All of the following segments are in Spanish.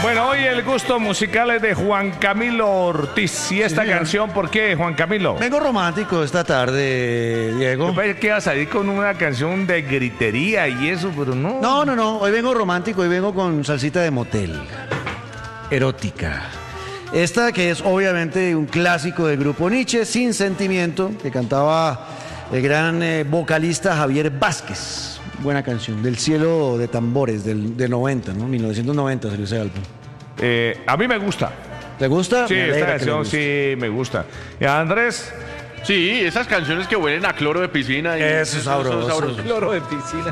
Bueno, hoy el gusto musical es de Juan Camilo Ortiz. ¿Y esta canción por qué, Juan Camilo? Vengo romántico esta tarde, Diego. Yo pensé que iba a salir con una canción de gritería y eso, pero no. No. Hoy vengo romántico, hoy vengo con salsita de motel. Erótica. Esta que es obviamente un clásico del grupo Nietzsche, Sin Sentimiento, que cantaba el gran vocalista Javier Vázquez. Buena canción, del cielo de tambores, del 90, ¿no? 1990 salió ese álbum. A mí me gusta. ¿Te gusta? Sí, Me alegra esta que le canción guste. sí me gusta. ¿Y a Andrés? Sí, esas canciones que huelen a cloro de piscina. Eso es sabroso. Cloro de piscina.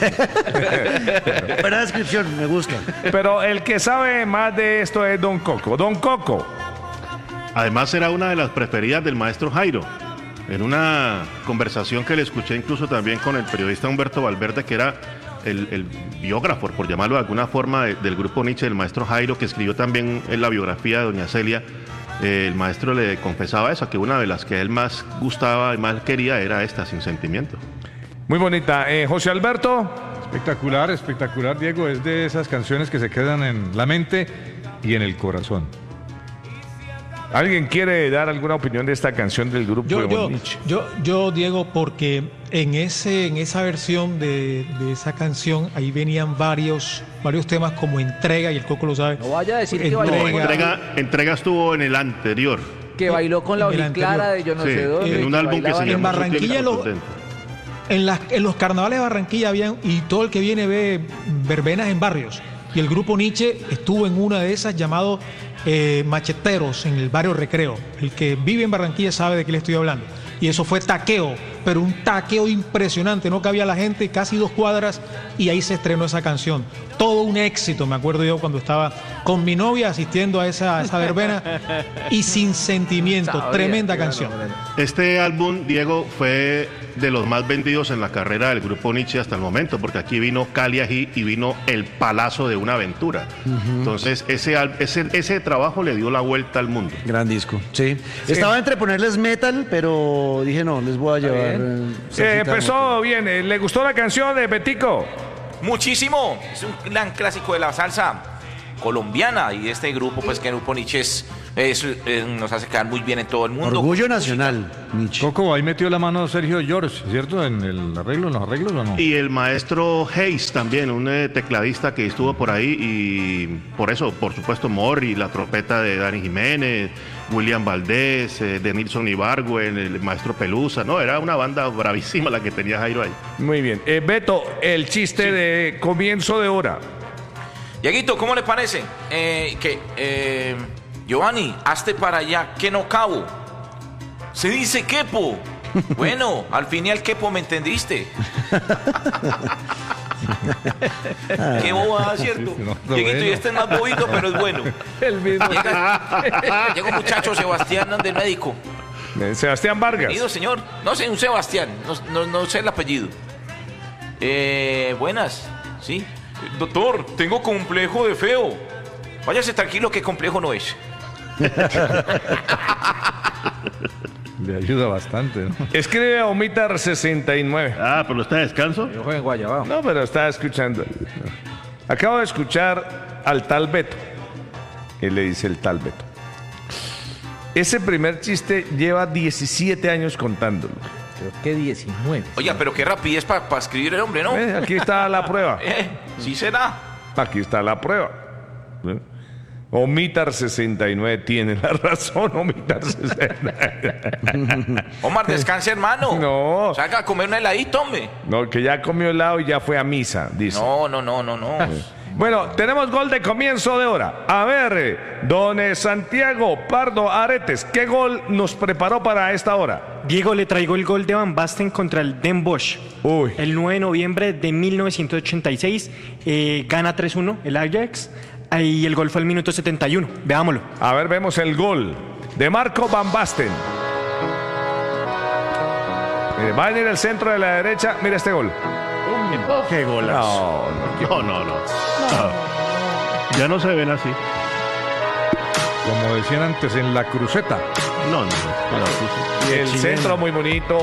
Buena descripción, me gusta. Pero el que sabe más de esto es Don Coco. Don Coco. Además era una de las preferidas del maestro Jairo. En una conversación que le escuché incluso también con el periodista Humberto Valverde, que era el biógrafo, por llamarlo de alguna forma, del grupo Nietzsche, del maestro Jairo, que escribió también en la biografía de doña Celia, el maestro le confesaba eso, que una de las que él más gustaba y más quería era esta, Sin Sentimiento. Muy bonita. José Alberto. Espectacular, espectacular, Diego. Es de esas canciones que se quedan en la mente y en el corazón. ¿Alguien quiere dar alguna opinión de esta canción del grupo de Nietzsche? Yo, Diego, porque en esa versión de esa canción, ahí venían varios temas como Entrega, y el Coco lo sabe. No vaya a decir que No, bailó, entrega estuvo en el anterior. que bailó con la En el ojiclara de yo no Sí, sé dónde. en un álbum que se en llama Barranquilla en los carnavales de Barranquilla habían, y todo el que viene ve verbenas en barrios. Y el grupo Nietzsche estuvo en una de esas llamado Macheteros, en el barrio Recreo. El que vive en Barranquilla sabe de qué le estoy hablando. Y eso fue taqueo, pero un taqueo impresionante. No cabía la gente, casi 2 cuadras, y ahí se estrenó esa canción. Todo un éxito, me acuerdo yo cuando estaba con mi novia asistiendo a esa verbena. Y Sin Sentimiento, tremenda canción. Este álbum, Diego, fue de los más vendidos en la carrera del grupo Nietzsche hasta el momento, porque aquí vino Cali Ají y vino El Palazo de una Aventura. Entonces, ese trabajo le dio la vuelta al mundo. Gran disco, sí. Estaba entre ponerles metal, pero dije no, les voy a llevar. Empezó bien. ¿Le gustó la canción de Betico? Muchísimo, es un gran clásico de la salsa colombiana y este grupo, pues que el grupo Nietzsche nos hace quedar muy bien en todo el mundo. Orgullo nacional, Nietzsche. Coco, ahí metió la mano Sergio George, ¿cierto? En el arreglo, en los arreglos, ¿o no? Y el maestro Hayes también, un tecladista que estuvo por ahí, y por eso, por supuesto, Morri, la trompeta de Dani Jiménez, William Valdés, de Nilson Ibargüen, el maestro Pelusa, no, era una banda bravísima la que tenía Jairo ahí. Muy bien. Beto, el chiste de comienzo de hora. Dieguito, ¿cómo le parece? Giovanni, hazte para allá, que no cabo. Se dice quepo. Bueno, al fin y al quepo me entendiste. Qué bobada, ¿cierto? Dieguito, y este es más bobito, pero es bueno. El mismo. Llega un muchacho, Sebastián, del médico. Sebastián Vargas. Bienvenido, señor. No sé, un Sebastián. No sé el apellido. Buenas. Sí. Doctor, tengo complejo de feo. Váyase tranquilo que complejo no es. Le ayuda bastante, ¿no? Escribe a Omitar 69. Ah, pero está de descanso. Yo juego en Guayabao. No, pero estaba escuchando. Acabo de escuchar al tal Beto. Él le dice el tal Beto. Ese primer chiste lleva 17 años contándolo. Creo que 19. Oiga, pero qué rapidez para escribir el hombre, ¿no? Aquí está la prueba. Sí será. Aquí está la prueba. Omitar 69 tiene la razón, Omitar 69. Omar, descanse, hermano. No. Salga a comer un heladito, hombre. No, que ya comió helado y ya fue a misa, dice. No. Bueno, tenemos gol de comienzo de hora. A ver, don Santiago Pardo Aretes, ¿qué gol nos preparó para esta hora? Diego, le traigo el gol de Van Basten contra el Den Bosch. Uy. El 9 de noviembre de 1986. Gana 3-1 el Ajax. Y el gol fue al minuto 71. Veámoslo. A ver, vemos el gol de Marco Van Basten. Va a venir el centro de la derecha. Mira este gol. Qué golazo. No. Ya no se ven así. Como decían antes, en la cruceta. No. Y el centro muy bonito.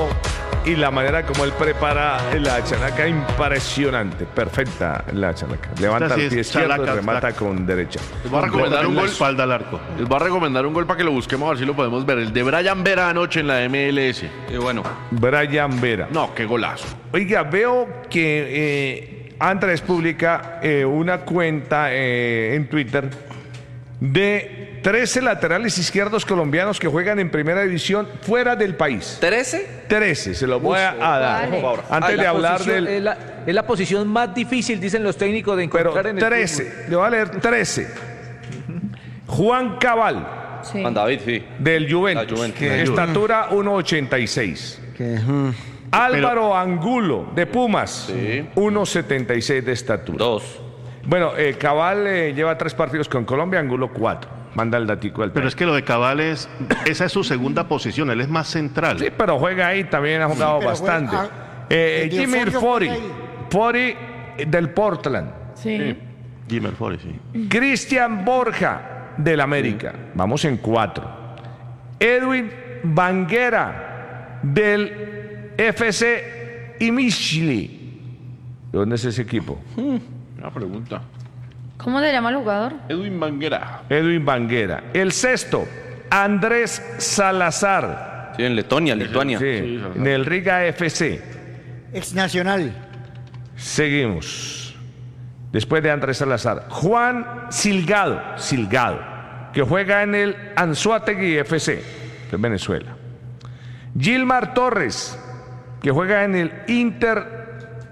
y la manera como él prepara la chalaca, impresionante, perfecta la chalaca. Levanta Esta sí el pie es izquierdo y chalaca, remata chalaca. con derecha. Les voy a recomendar un La gol. espalda al arco. Les voy a recomendar un gol para que lo busquemos a ver si lo podemos ver. El de Brian Vera anoche en la MLS. Bueno, Brian Vera. No, qué golazo. Oiga, veo que Andrés publica una cuenta en Twitter de 13 laterales izquierdos colombianos que juegan en primera división fuera del país. ¿13? 13, se los voy a dar. vale. Antes de hablar posición- del... Es la posición más difícil, dicen los técnicos, de Pero encontrar en el 13, le voy a leer 13. Juan Cabal, Sí. Juan David, sí. del Juventus. La Juventus. Estatura 1,86. Que, Álvaro Angulo, de Pumas. Sí. 1,76 de estatura. 2. Bueno, Cabal lleva 3 partidos con Colombia, Angulo 4. Manda el datico del Pero es que lo de Cabal esa es su segunda posición, él es más central. Sí, pero juega ahí, también ha jugado pero bastante. juega- el de Jimmy Osorio Fori, juega ahí. Fori del Portland. Sí. Jimmer Forey, sí. Cristian Borja del América. Vamos en 4. Edwin Banguera del FC Imishli. ¿De dónde es ese equipo? Una pregunta. ¿Cómo se llama el jugador? Edwin Banguera. Edwin Banguera. El sexto, Andrés Salazar. Sí, en Letonia, Lituania. Sí, del Riga FC. Ex Nacional. Seguimos. Después de Andrés Salazar, Juan Silgado, que juega en el Anzoátegui FC de Venezuela. Gilmar Torres, que juega en el Inter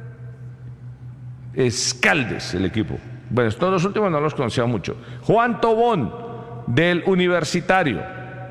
Escaldes, el equipo. Bueno, estos dos últimos no los conocía mucho. Juan Tobón, del Universitario.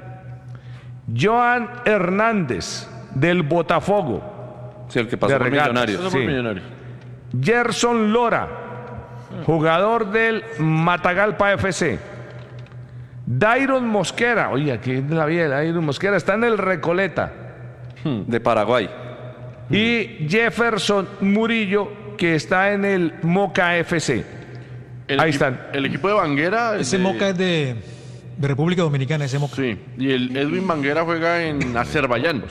Joan Hernández, del Botafogo. Sí, el que pasó de por regatas, Millonarios. Eso fue sí. Millonario. Gerson Lora, jugador del Matagalpa FC. Dairon Mosquera, oye, aquí es la vida de Dairon Mosquera, está en el Recoleta. De Paraguay. Y Jefferson Murillo, que está en el Moca FC. Ahí están. El equipo de Banguera. Ese Moca es de República Dominicana, ese Moca. Sí, y el Edwin Banguera juega en Azerbaiyán.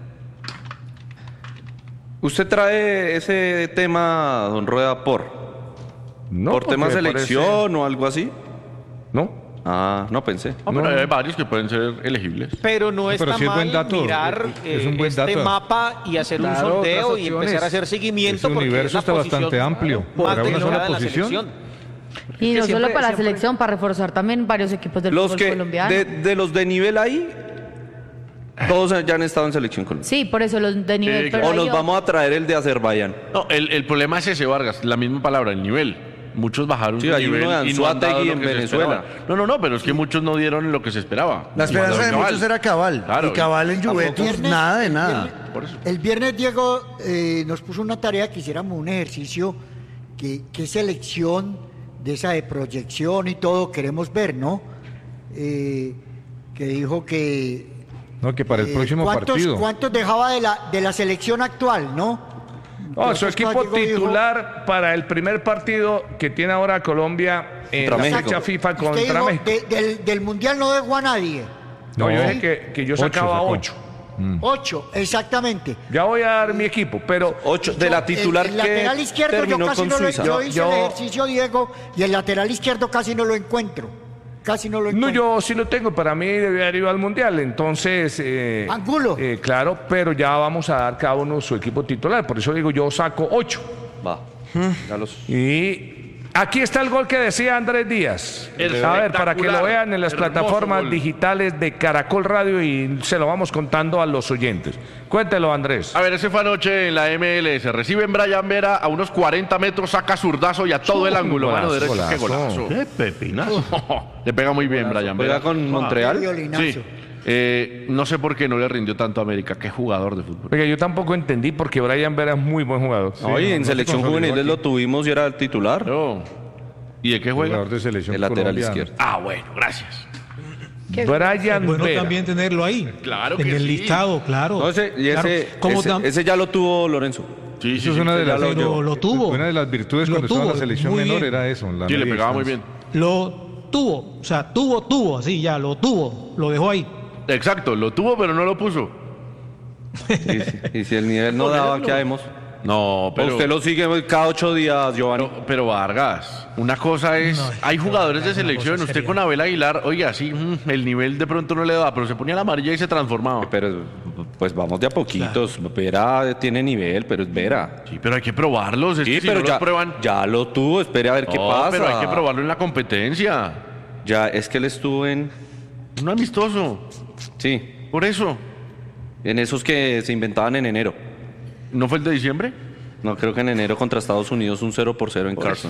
¿Usted trae ese tema, don Rueda, por porque tema me selección o algo así? No. Ah, no pensé. No, pero hay varios que pueden ser elegibles. Pero no está Pero sí es buen mal dato, mirar es un buen este dato. mapa y hacer un Claro, sondeo otras y empezar opciones. a hacer seguimiento Ese porque es universo la está posición bastante amplio. más Para una delicada sola de la posición. selección. Y que no solo siempre- para la siempre- selección, para reforzar también varios equipos del Los fútbol que, colombiano. de los de nivel ahí, todos ya han estado en selección colombiana. Sí, por eso los de nivel. pero O hay nos otros. vamos a traer el de Azerbaiyán. No, el problema es ese, Vargas, la misma palabra, el nivel. Muchos bajaron Sí, su hay nivel uno de y no han dado Anzoátegui lo en que se Venezuela. esperaba. No, pero es que muchos no dieron lo que se esperaba. La esperanza de Cabal. muchos era Cabal. Claro, y Cabal en tampoco- Juventus, nada de nada. Por eso. El viernes Diego nos puso una tarea que hiciéramos un ejercicio que selección de esa de proyección y todo queremos ver, ¿no? Que dijo que No, que para el próximo partido. ¿cuántos dejaba de la selección actual, no? Oh, su Entonces, equipo Diego dijo- titular para el primer partido que tiene ahora Colombia en Contra la México. fecha FIFA Usted contra dijo, México. del Mundial no dejó a nadie. No, yo No. dije que yo Ocho sacaba sacó. 8. 8, exactamente. Ya voy a dar mi equipo, pero 8 de la titular el lateral que izquierdo yo terminó casi con no lo Suiza. yo hice Yo- el ejercicio, Diego, y el lateral izquierdo casi no lo encuentro. Casi no lo no, encuentro. yo sí lo tengo. Para mí debe haber ido al Mundial. Entonces, Angulo. claro, pero ya vamos a dar cada uno su equipo titular. Por eso digo, yo saco 8. Va. Ya los... Y aquí está el gol que decía Andrés Díaz. A ver, para que lo vean en las Hermoso plataformas gol. digitales de Caracol Radio y se lo vamos contando a los oyentes. Cuéntelo, Andrés. A ver, ese fue anoche en la MLS. Reciben Brian Vera a unos 40 metros, saca zurdazo y a todo el ángulo. Mano Golazo, derecha. Qué golazo. golazo. ¡Qué pepinazo! Le pega muy bien Brian Vera. Juega con Montreal. Violinazo. Sí. No sé por qué no le rindió tanto a América. Qué jugador de fútbol. Porque yo tampoco entendí porque Brian Vera es muy buen jugador. No, y en no se selección consolidó juvenil aquí. lo tuvimos y era el titular. No. ¿Y de qué juega? Jugador de selección El lateral colombiana. izquierdo. Ah, bueno, gracias. Brian Bueno, Vera. también tenerlo ahí. Claro en que el sí. listado, claro. No, ese, y Claro. ese, Como ese, tam- ese ya lo tuvo Lorenzo. Sí, Eso es una de las, pero lo tuvo. Una de las virtudes Lo cuando estaba en la tuvo, selección muy menor bien. era eso. la Sí, le media pegaba muy distancia. bien. Lo tuvo, o sea, tuvo, así ya, lo tuvo, lo dejó ahí. Exacto, lo tuvo, pero no lo puso. Y si el nivel no daba, ¿qué haremos? No, pero Usted lo sigue cada 8 días, Giovanni. pero Vargas, una cosa es, hay jugadores de selección, usted con Abel Aguilar, oiga, sí, el nivel de pronto no le da, pero se ponía la amarilla y se transformaba. Pero pues vamos de a poquitos. Vera tiene nivel, pero es Vera. Sí, pero hay que probarlos, es Sí, que si pero no ya, los prueban. ya lo tuvo, espere a ver qué No, pasa. pero hay que probarlo en la competencia. Ya, es que él estuvo en... Un amistoso, Sí, por eso. en esos que se inventaban en enero. ¿No fue el de diciembre? No, creo que en enero contra Estados Unidos un 0-0 en Por Carson.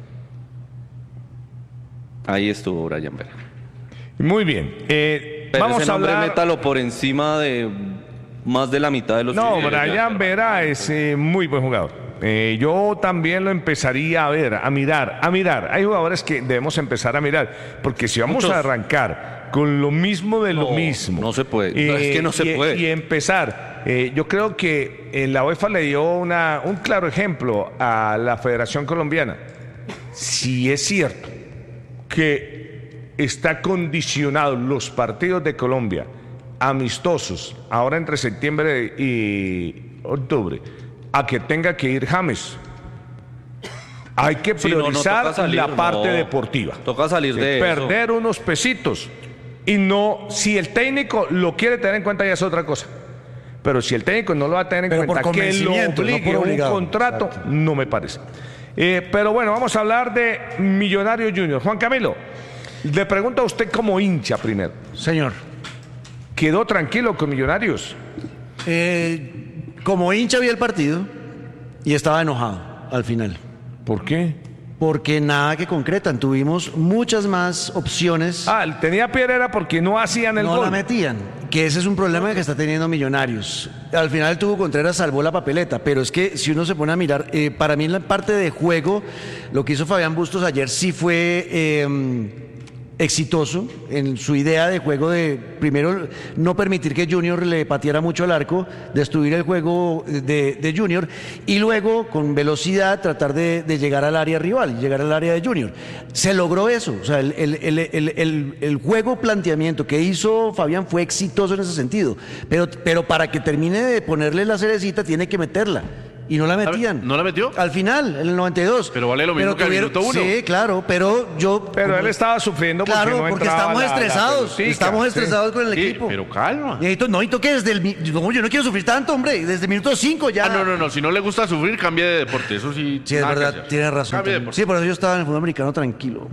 Ahí estuvo Brian Vera. Muy bien. Pero Vamos ese a nombre hablar. métalo por encima de más de la mitad de los... No, Sí, Brian Vera es muy buen jugador. Yo también lo empezaría a ver, a mirar. Hay jugadores que debemos empezar a mirar, porque si vamos Muchos. a arrancar con lo mismo de lo mismo. no se puede. No, es que no se puede. Y empezar. Yo creo que la UEFA le dio un claro ejemplo a la Federación Colombiana. Si es cierto que está condicionado los partidos de Colombia amistosos, ahora entre septiembre y octubre, a que tenga que ir James. Hay que Sí, no priorizar toca salir, la parte no. deportiva. Toca salir de perder unos pesitos. Y no, si el técnico lo quiere tener en cuenta ya es otra cosa. Pero si el técnico no lo va a tener en Pero por cuenta, que lo convencimiento, no obligue por a un obligado. contrato, no me parece. Pero bueno, vamos a hablar de Millonarios Junior. Juan Camilo, le pregunto a usted como hincha primero. Señor. ¿Quedó tranquilo con Millonarios? Como hincha vi el partido y estaba enojado al final. ¿Por qué? Porque nada que concretan. Tuvimos muchas más opciones. Tenía piedra porque no hacían el no gol. la metían. Que ese es un problema que está teniendo Millonarios. Al final tuvo Contreras, salvó la papeleta, pero es que si uno se pone a mirar, para mí en la parte de juego, lo que hizo Fabián Bustos ayer sí fue exitoso en su idea de juego de primero no permitir que Junior le pateara mucho al arco, destruir el juego de Junior y luego con velocidad tratar de llegar al área rival, llegar al área de Junior. Se logró eso, o sea, el juego planteamiento que hizo Fabián fue exitoso en ese sentido, pero para que termine de ponerle la cerecita tiene que meterla. Y no la metían. ¿No la metió? Al final, en el 92. Pero vale lo mismo que al minuto 1. Sí, claro, pero él estaba sufriendo porque claro, no porque entraba estamos la estresados. pelotica, Estamos estresados con el Sí, equipo. pero calma. Necesito que desde no, yo no quiero sufrir tanto, hombre. Desde el minuto 5 ya. No. Si no le gusta sufrir, cambie de deporte. Eso sí. Sí, es nada que verdad, hacer. tienes razón. Cambie de también. deporte. Sí, por eso yo estaba en el fútbol americano tranquilo.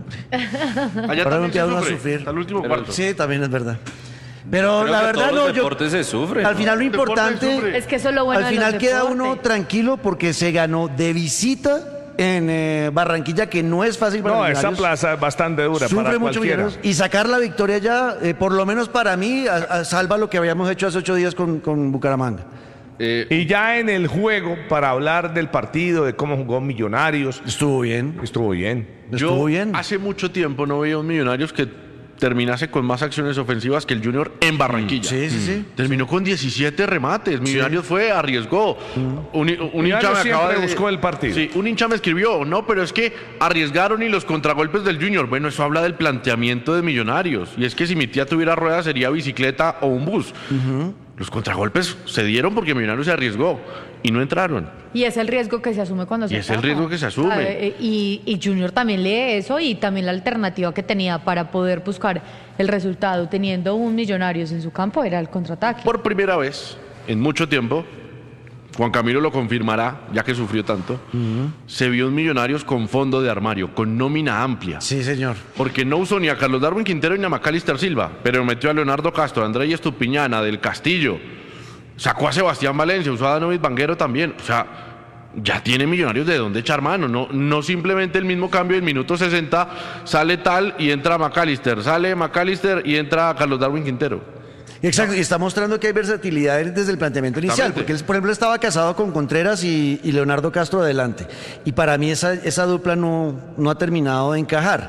Allá Ahora también me se empiezan a sufre. sufrir. Hasta el último cuarto. Sí, también es verdad. Pero Creo la que verdad todos no, los deportes se sufren, al ¿no? final lo El deporte importante sufre. Es que eso es lo bueno al de final los queda deportes. uno tranquilo porque se ganó de visita en Barranquilla, que no es fácil para No, esa Millonarios. plaza es bastante dura Sufre para mucho cualquiera. Millonarios, y sacar la victoria ya, por lo menos para mí, salva lo que habíamos hecho hace 8 días con Bucaramanga. Y ya en el juego, para hablar del partido, de cómo jugó Millonarios. Estuvo bien. Estuvo bien. Estuvo bien. Hace mucho tiempo no veía un Millonarios que terminase con más acciones ofensivas que el Junior en Barranquilla. Sí. Terminó con 17 remates. Millonarios arriesgó. Un hincha Millonarios me acaba siempre de... buscó el partido. Sí, un hincha me escribió, no, pero es que arriesgaron y los contragolpes del Junior. Bueno, eso habla del planteamiento de Millonarios. Y es que si mi tía tuviera ruedas sería bicicleta o un bus. Los contragolpes se dieron porque Millonarios se arriesgó y no entraron. Y es el riesgo que se asume cuando se Y es el ataca. riesgo que se asume. Y Junior también lee eso y también la alternativa que tenía para poder buscar el resultado teniendo un Millonarios en su campo era el contraataque. Por primera vez en mucho tiempo, Juan Camilo lo confirmará, ya que sufrió tanto, se vio un Millonarios con fondo de armario, con nómina amplia. Sí, señor. Porque no usó ni a Carlos Darwin Quintero ni a Macalister Silva, pero metió a Leonardo Castro, a Andrés Estupiñana, del Castillo, sacó a Sebastián Valencia, usó a Danovis Vanguero también. O sea, ya tiene Millonarios de dónde echar mano, no simplemente el mismo cambio del minuto 60, sale tal y entra Macalister, sale Macalister y entra Carlos Darwin Quintero. Exacto, y está mostrando que hay versatilidad desde el planteamiento inicial, Exactamente. porque él, por ejemplo, estaba casado con Contreras y Leonardo Castro adelante. Y para mí esa dupla no ha terminado de encajar.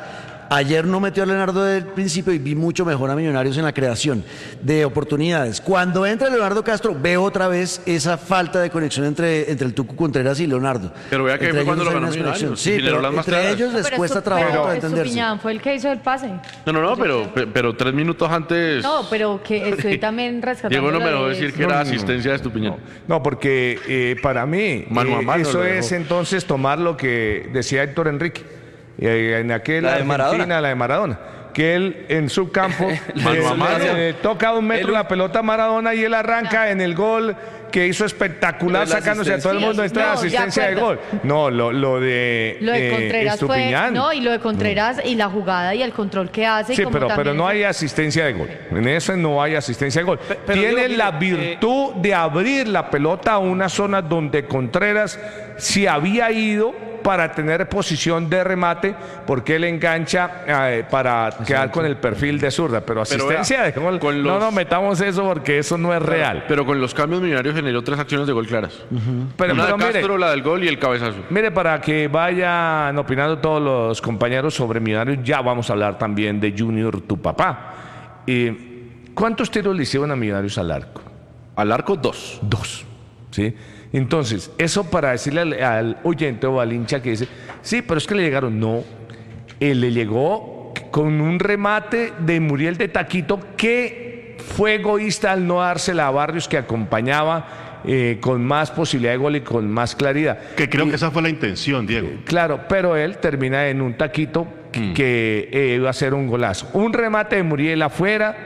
Ayer no metió a Leonardo del principio y vi mucho mejor a Millonarios en la creación de oportunidades. Cuando entra Leonardo Castro, veo otra vez esa falta de conexión entre el Tucu Contreras y Leonardo. Pero vea que Entre fue cuando ellos lo hay ganó una Millonarios. desconexión. Sí, pero entre ellos les cuesta trabajo para entenderse. Estupiñán fue el que hizo el pase. No, pero 3 minutos antes. No, pero que estoy también rescatando. Diego no me lo dejó de- decir que era asistencia de Estupiñán. No, porque para mí Mano a mano eso lo es dejó. entonces tomar lo que decía Héctor Enrique en aquel La de Maradona. Argentina, la de Maradona, que él en su campo Mano a mano. toca a 1 metro la pelota a Maradona y él arranca en el gol que hizo espectacular Pero la sacándose a todo el mundo. Esta No, de asistencia de gol. acuerdo. No, lo de Lo de Contreras fue, Estupiñán. no, y lo de Contreras y la jugada y el control que hace. y Sí, como pero también no ese- hay asistencia de gol. En eso no hay asistencia de gol. pero Tiene digo, la mire, virtud de abrir la pelota a una zona donde Contreras se había ido para tener posición de remate, porque él engancha para quedar con el perfil de zurda. Pero asistencia de gol, con no los- nos metamos eso porque eso no es real. Pero con los cambios Millonarios generó 3 acciones de gol claras. Pero Una de mire, Castro, la del gol y el cabezazo. Mire, para que vayan opinando todos los compañeros sobre Millonarios, ya vamos a hablar también de Junior, tu papá. ¿Cuántos tiros le hicieron a Millonarios al arco? Al arco 2. 2. ¿Sí? Entonces, eso para decirle al oyente o al hincha que dice, sí, pero es que le llegaron. No, él le llegó con un remate de Muriel de Taquito que fue egoísta al no dársela a Barrios, que acompañaba con más posibilidad de gol y con más claridad. Que creo que esa fue la intención, Diego. Claro, pero él termina en un taquito que iba a ser un golazo. Un remate de Muriel afuera.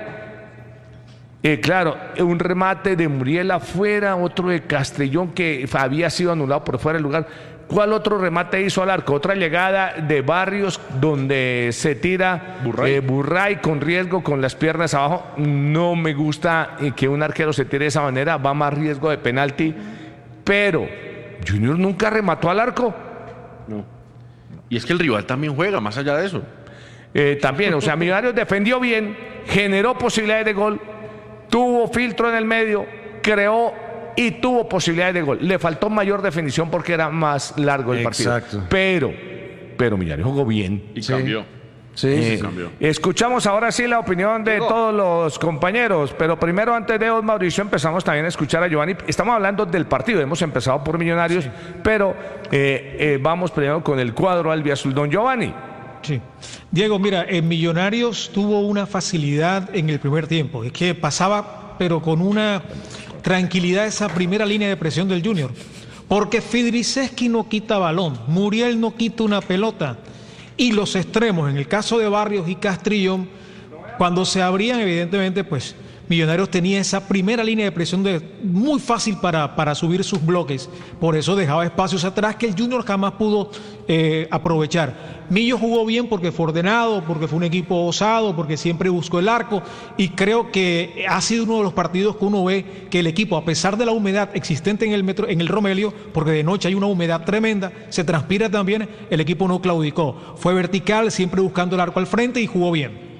Claro, un remate de Muriel afuera, otro de Castrillón que había sido anulado por fuera del lugar. ¿Cuál otro remate hizo al arco? Otra llegada de Barrios donde se tira Burray con riesgo, con las piernas abajo. No me gusta que un arquero se tire de esa manera, va más riesgo de penalti. Pero Junior nunca remató al arco. No. Y es que el rival también juega, más allá de eso. También, o sea, Millonarios defendió bien, generó posibilidades de gol, tuvo filtro en el medio, creó y tuvo posibilidades de gol. Le faltó mayor definición porque era más largo el partido. Exacto. Pero Millonarios jugó bien. Y cambió. Sí, Cambió. Escuchamos ahora sí la opinión de todos los compañeros, pero primero antes de Mauricio empezamos también a escuchar a Giovanni. Estamos hablando del partido, hemos empezado por Millonarios, pero vamos primero con el cuadro albiazul. Don Giovanni. Sí. Diego, mira, en Millonarios tuvo una facilidad en el primer tiempo. Es que pasaba, pero con una tranquilidad, esa primera línea de presión del Junior. Porque Fidriceski no quita balón, Muriel no quita una pelota. Y los extremos, en el caso de Barrios y Castrillón, cuando se abrían, evidentemente, pues Millonarios tenía esa primera línea de presión muy fácil para subir sus bloques. Por eso dejaba espacios atrás que el Junior jamás pudo aprovechar. Millo jugó bien porque fue ordenado, porque fue un equipo osado, porque siempre buscó el arco. Y creo que ha sido uno de los partidos que uno ve que el equipo, a pesar de la humedad existente en el Romelio, porque de noche hay una humedad tremenda, se transpira también, el equipo no claudicó. Fue vertical, siempre buscando el arco al frente y jugó bien.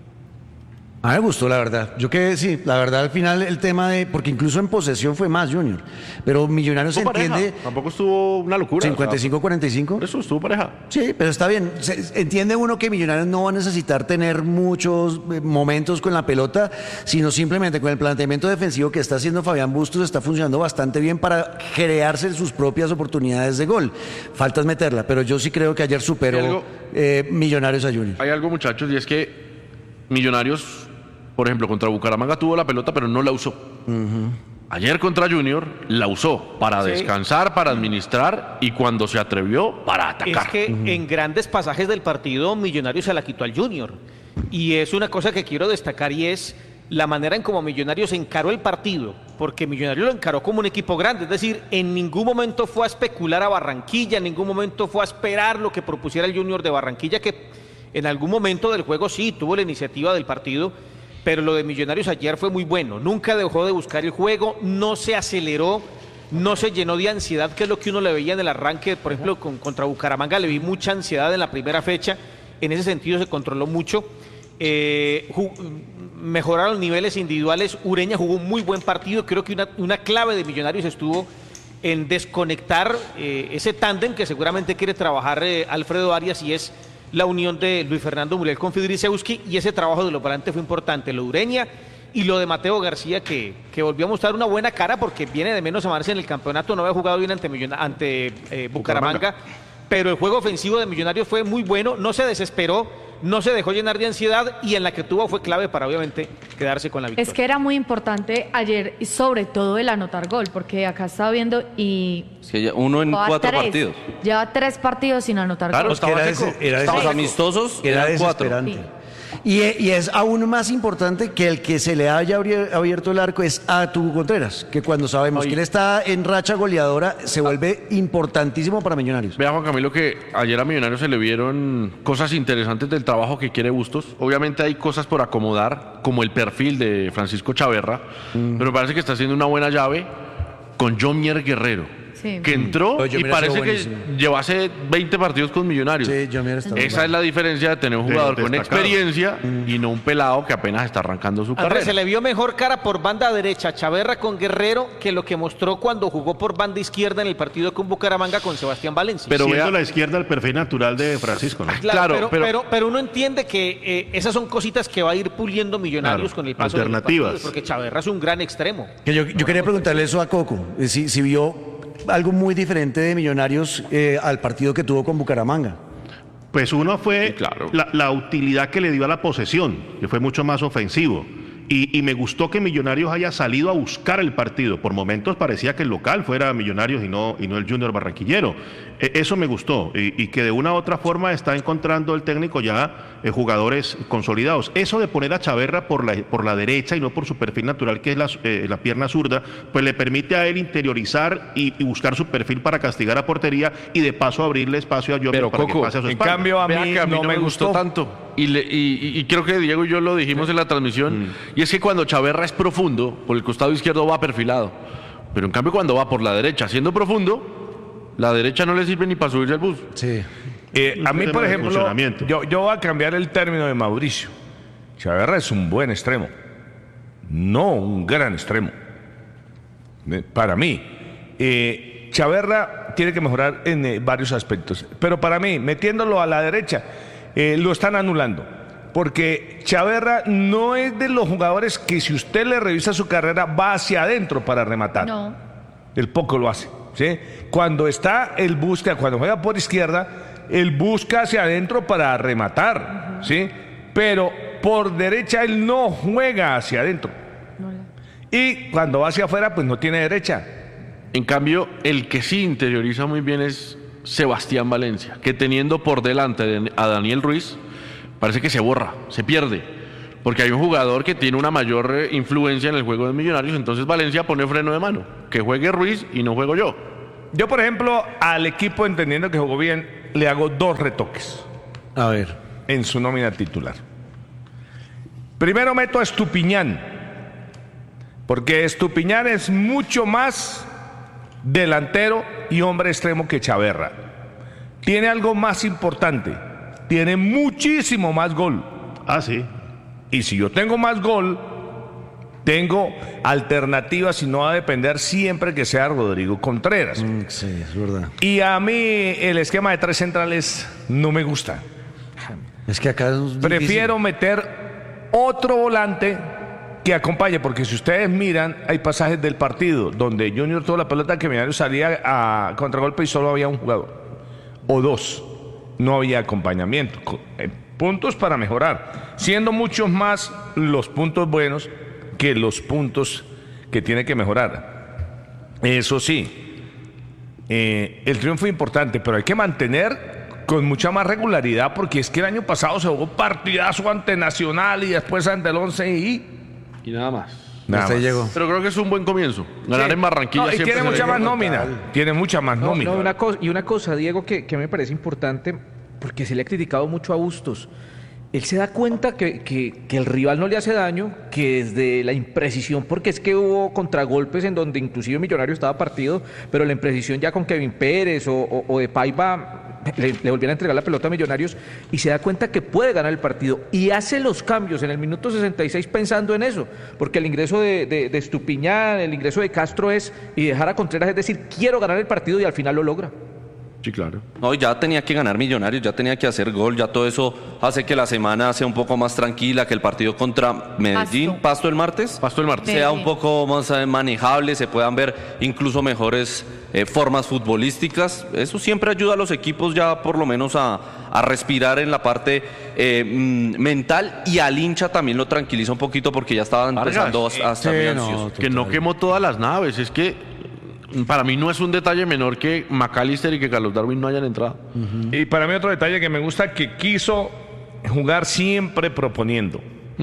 A mí me gustó, la verdad. Yo que sí, la verdad al final el tema de, porque incluso en posesión fue más Junior, pero Millonarios se Estuvo pareja. entiende. Tampoco estuvo una locura. 55-45. Por eso estuvo pareja. Sí, pero está bien. Entiende uno que Millonarios no va a necesitar tener muchos momentos con la pelota, sino simplemente con el planteamiento defensivo que está haciendo Fabián Bustos, está funcionando bastante bien para crearse sus propias oportunidades de gol. Falta es meterla, pero yo sí creo que ayer superó Millonarios a Junior. Hay algo, muchachos, y es que Millonarios, por ejemplo, contra Bucaramanga tuvo la pelota, pero no la usó. Ayer contra Junior la usó para descansar, para administrar y cuando se atrevió, para atacar. Es que en grandes pasajes del partido Millonarios se la quitó al Junior. Y es una cosa que quiero destacar y es la manera en cómo Millonarios encaró el partido. Porque Millonarios lo encaró como un equipo grande. Es decir, en ningún momento fue a especular a Barranquilla, en ningún momento fue a esperar lo que propusiera el Junior de Barranquilla, que en algún momento del juego sí tuvo la iniciativa del partido. Pero lo de Millonarios ayer fue muy bueno, nunca dejó de buscar el juego, no se aceleró, no se llenó de ansiedad, que es lo que uno le veía en el arranque, por ejemplo, contra Bucaramanga le vi mucha ansiedad en la primera fecha, en ese sentido se controló mucho, mejoraron los niveles individuales, Ureña jugó un muy buen partido, creo que una clave de Millonarios estuvo en desconectar ese tándem que seguramente quiere trabajar Alfredo Arias y es la unión de Luis Fernando Muriel con Fidrisewski, y ese trabajo de los volantes fue importante, lo de Ureña y lo de Mateo García, que volvió a mostrar una buena cara porque viene de menos a más en el campeonato, no había jugado bien ante Bucaramanga, pero el juego ofensivo de Millonarios fue muy bueno, no se desesperó, no se dejó llenar de ansiedad, y en la que tuvo fue clave para obviamente quedarse con la victoria. Es que era muy importante ayer, y sobre todo el anotar gol, porque acá estaba viendo y... Es que uno en 4 partidos. Lleva 3 partidos sin anotar claro, gol. Estamos amistosos, era eran 4. desesperante. Y es aún más importante que el que se le haya abierto el arco es a Tucu Contreras, que cuando sabemos que él está en racha goleadora, se vuelve importantísimo para Millonarios. Vea, Juan Camilo, que ayer a Millonarios se le vieron cosas interesantes del trabajo que quiere Bustos. Obviamente hay cosas por acomodar, como el perfil de Francisco Chaverra, pero me parece que está haciendo una buena llave con Jomier Guerrero. Sí. Que entró y parece que llevase 20 partidos con Millonarios. Sí, esa es la diferencia de tener un jugador con experiencia y no un pelado que apenas está arrancando su carrera. Se le vio mejor cara por banda derecha Chaverra con Guerrero que lo que mostró cuando jugó por banda izquierda en el partido con Bucaramanga con Sebastián Valencia. Pero siendo la izquierda el perfil natural de Francisco, ¿no? Claro, pero uno entiende que esas son cositas que va a ir puliendo Millonarios con el paso de los partidos, porque Chaverra es un gran extremo. Que yo quería preguntarle eso a Coco, si vio algo muy diferente de Millonarios al partido que tuvo con Bucaramanga. Pues uno fue la utilidad que le dio a la posesión, que fue mucho más ofensivo. Y me gustó que Millonarios haya salido a buscar el partido. Por momentos parecía que el local fuera Millonarios y no el Junior Barranquillero. Eso me gustó. Y que de una u otra forma está encontrando el técnico ya jugadores consolidados. Eso de poner a Chaverra por la derecha y no por su perfil natural, que es la pierna zurda, pues le permite a él interiorizar y buscar su perfil para castigar a portería y de paso abrirle espacio a Junior para que pase a su espalda. En cambio, a mí no me gustó tanto. Y creo que Diego y yo lo dijimos en la transmisión, y es que cuando Chaverra es profundo, por el costado izquierdo va perfilado, pero en cambio cuando va por la derecha, siendo profundo, la derecha no le sirve ni para subirse al bus. Sí. A mí, por ejemplo, yo voy a cambiar el término de Mauricio. Chaverra es un buen extremo, no un gran extremo. Para mí, Chaverra tiene que mejorar en varios aspectos, pero para mí, metiéndolo a la derecha, lo están anulando, porque Chaverra no es de los jugadores que, si usted le revisa su carrera, va hacia adentro para rematar. No. El poco lo hace, ¿sí? Cuando juega por izquierda, él busca hacia adentro para rematar, ¿sí? Pero por derecha él no juega hacia adentro. Y cuando va hacia afuera, pues no tiene derecha. En cambio, el que sí interioriza muy bien es Sebastián Valencia, que teniendo por delante a Daniel Ruiz, parece que se borra, se pierde, porque hay un jugador que tiene una mayor influencia en el juego de Millonarios. Entonces Valencia pone freno de mano, que juegue Ruiz y no juego yo. Yo, por ejemplo, al equipo, entendiendo que jugó bien, le hago 2 retoques. A ver. En su nómina titular. Primero meto a Estupiñán, porque Estupiñán es mucho más delantero y hombre extremo que Chaverra. Tiene algo más importante, tiene muchísimo más gol. Ah, sí. Y si yo tengo más gol, tengo alternativas y no va a depender siempre que sea Rodrigo Contreras. Sí, es verdad. Y a mí el esquema de 3 centrales no me gusta. Es que acá es prefiero meter otro volante que acompañe, porque si ustedes miran, hay pasajes del partido donde Junior tuvo la pelota, que Millonarios salía a contragolpe y solo había un jugador o 2, no había acompañamiento. Puntos para mejorar, siendo muchos más los puntos buenos que los puntos que tiene que mejorar. Eso sí, el triunfo es importante, pero hay que mantener con mucha más regularidad, porque es que el año pasado se jugó partidazo ante Nacional y después ante el 11 y nada más. Nada más. Llegó. Pero creo que es un buen comienzo. Ganar en Barranquilla y siempre tiene mucha más nómina. Tiene mucha más nómina. Una cosa, Diego, que me parece importante, porque se le ha criticado mucho a Bustos. Él se da cuenta que el rival no le hace daño, que desde la imprecisión, porque es que hubo contragolpes en donde inclusive Millonario estaba partido, pero la imprecisión ya con Kevin Pérez o de Paiva le volvían a entregar la pelota a Millonarios, y se da cuenta que puede ganar el partido y hace los cambios en el minuto 66 pensando en eso, porque el ingreso de Estupiñán, el ingreso de Castro y dejar a Contreras, es decir, quiero ganar el partido, y al final lo logra. Sí, claro. No, ya tenía que ganar Millonarios, ya tenía que hacer gol, ya todo eso hace que la semana sea un poco más tranquila, que el partido contra Medellín, Pasto el martes, sea un poco más manejable, se puedan ver incluso mejores formas futbolísticas. Eso siempre ayuda a los equipos ya por lo menos a respirar en la parte mental, y al hincha también lo tranquiliza un poquito porque ya estaban empezando a estar muy ansiosos. Que no quemó todas las naves, es que para mí no es un detalle menor que McAllister y que Carlos Darwin no hayan entrado. Y para mí otro detalle que me gusta, que quiso jugar siempre proponiendo.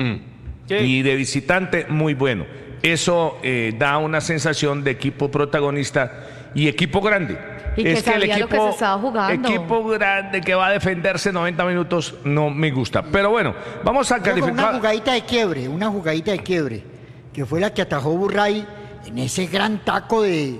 Y de visitante muy bueno. Eso da una sensación de equipo protagonista y equipo grande. Y que sabía lo que se estaba jugando. Equipo grande que va a defenderse 90 minutos no me gusta. Pero bueno, vamos a calificar. Una jugadita de quiebre, que fue la que atajó Burray en ese gran taco de